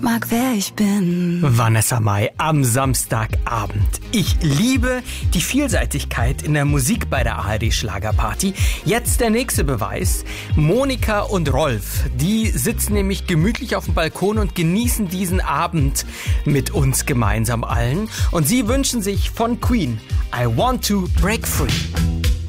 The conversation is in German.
mag, wer ich bin. Vanessa Mai am Samstagabend. Ich liebe die Vielseitigkeit in der Musik bei der ARD Schlagerparty. Jetzt der nächste Beweis. Monika und Rolf, die sitzen nämlich gemütlich auf dem Balkon und genießen diesen Abend mit uns gemeinsam allen. Und sie wünschen sich von Queen I Want to Break Free.